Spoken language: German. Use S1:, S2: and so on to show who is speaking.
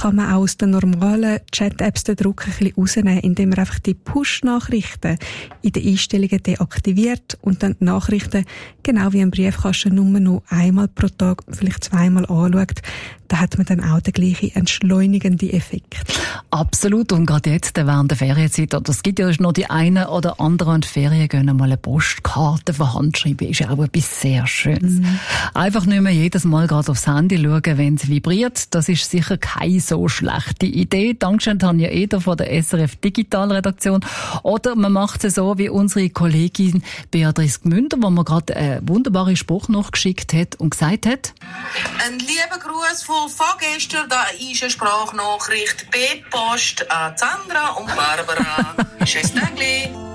S1: kann man auch aus den normalen Chat-Apps den Druck ein bisschen rausnehmen, indem man einfach die Push-Nachrichten in den Einstellungen deaktiviert und dann die Nachrichten, genau wie im Briefkasten, nur noch einmal pro Tag, vielleicht zweimal anschaut. Da hat man dann auch den gleichen entschleunigenden Effekt.
S2: Absolut. Und gerade jetzt während der Ferienzeit, oder es gibt ja noch die einen oder anderen in die Ferien gehen, mal eine Postkarte von Hand schreiben, ist auch etwas sehr Schönes. Einfach nicht mehr jedes Mal gerade aufs Handy schauen, wenn es vibriert. Das ist sicher keine so schlechte Idee. Dankeschön, Tanja Eder von der SRF Digitalredaktion. Oder man macht es so wie unsere Kollegin Beatrice Gmünder, wo mir gerade einen wunderbaren Spruch nachgeschickt hat und gesagt hat:
S3: Ein lieber Gruß von Fahrgästen, da ist eine Sprachnachricht per Post an Sandra und Barbara. Tschüss, Tagli.